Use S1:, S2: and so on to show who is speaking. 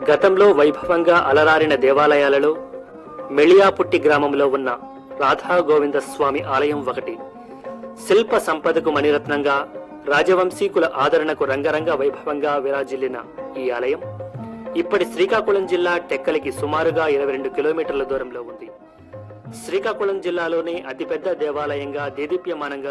S1: గతంలో వైభవంగా అలరారిన దేవాలయాలలో మెళియాపుట్టి గ్రామంలో ఉన్న రాధా గోవింద స్వామి ఆలయం ఒకటి. శిల్ప సంపదకు మణిరత్నంగా, రాజవంశీకుల ఆదరణకు రంగరంగ వైభవంగా విరాజిల్లిన ఈ ఆలయం ఇప్పటి శ్రీకాకుళం జిల్లా టెక్కలికి సుమారుగా 22 కిలోమీటర్ల దూరంలో ఉంది. శ్రీకాకుళం జిల్లాలోనే అతిపెద్ద దేవాలయంగా దేదీప్యమానంగా